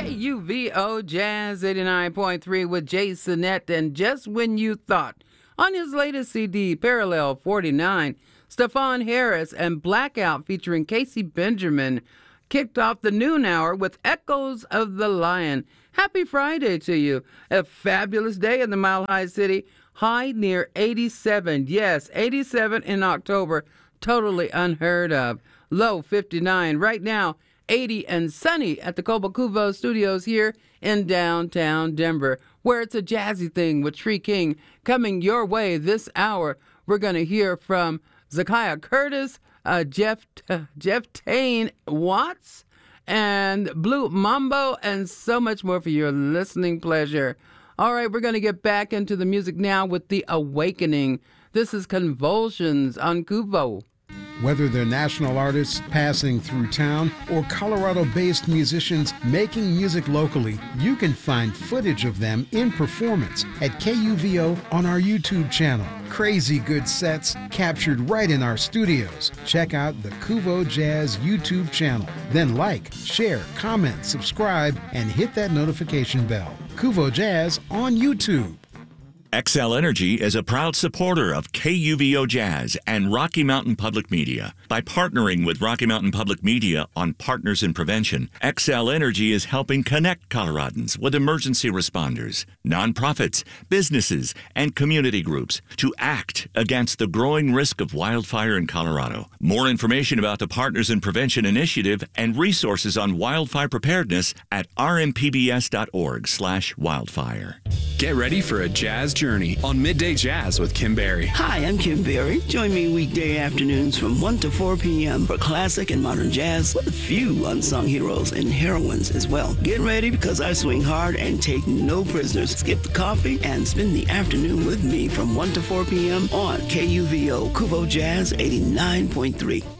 KUVO Jazz 89.3 with Jason Nett. And just when you thought, on his latest CD, Parallel 49, Stephon Harris and Blackout featuring Casey Benjamin kicked off the noon hour with Echoes of the Lion. Happy Friday to you. A fabulous day in the Mile High City. High near 87. Yes, 87 in October. Totally unheard of. Low 59. Right now, 80 and sunny at the Kobakuvo Studios here in downtown Denver, where it's a jazzy thing with Tree King coming your way this hour. We're going to hear from Zakiya Curtis, Jeff Tain Watts, and Blue Mambo, and so much more for your listening pleasure. All right, we're going to get back into the music now with The Awakening. This is Convulsions on Kuvo. Whether they're national artists passing through town or Colorado-based musicians making music locally, you can find footage of them in performance at KUVO on our YouTube channel. Crazy good sets captured right in our studios. Check out the Kuvo Jazz YouTube channel. Then like, share, comment, subscribe, and hit that notification bell. Kuvo Jazz on YouTube. Xcel Energy is a proud supporter of KUVO Jazz and Rocky Mountain Public Media. By partnering with Rocky Mountain Public Media on Partners in Prevention, Xcel Energy is helping connect Coloradans with emergency responders, nonprofits, businesses, and community groups to act against the growing risk of wildfire in Colorado. More information about the Partners in Prevention initiative and resources on wildfire preparedness at rmpbs.org/wildfire. Get ready for a jazz journey on Midday Jazz with Kim Berry. Hi, I'm Kim Berry. Join me weekday afternoons from 1 to 4 p.m. for classic and modern jazz with a few unsung heroes and heroines as well. Get ready because I swing hard and take no prisoners. Skip the coffee and spend the afternoon with me from 1 to 4 p.m. on KUVO Kuvo Jazz 89.3.